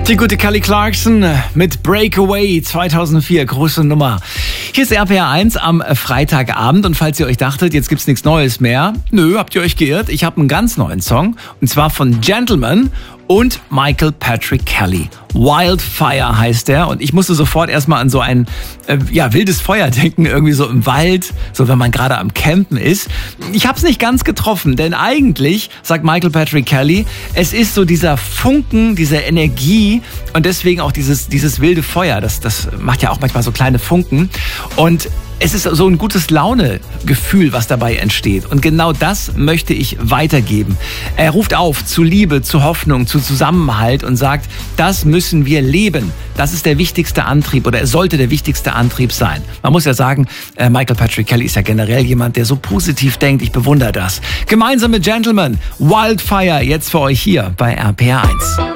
Die gute Kelly Clarkson mit Breakaway 2004, große Nummer. Hier ist RPR 1 am Freitagabend und falls ihr euch dachtet, jetzt gibt's nichts Neues mehr. Nö, habt ihr euch geirrt? Ich habe einen ganz neuen Song und zwar von Gentleman und Michael Patrick Kelly. Wildfire heißt der und ich musste sofort erstmal an so ein wildes Feuer denken, irgendwie so im Wald, so wenn man gerade am Campen ist. Ich habe es nicht ganz getroffen, denn eigentlich, sagt Michael Patrick Kelly, es ist so dieser Funken, diese Energie und deswegen auch dieses wilde Feuer, das macht ja auch manchmal so kleine Funken und es ist so ein gutes Laune-Gefühl, was dabei entsteht. Und genau das möchte ich weitergeben. Er ruft auf zu Liebe, zu Hoffnung, zu Zusammenhalt und sagt, das müssen wir leben. Das ist der wichtigste Antrieb oder es sollte der wichtigste Antrieb sein. Man muss ja sagen, Michael Patrick Kelly ist ja generell jemand, der so positiv denkt. Ich bewundere das. Gemeinsam mit Gentleman, Wildfire, jetzt für euch hier bei RPR 1.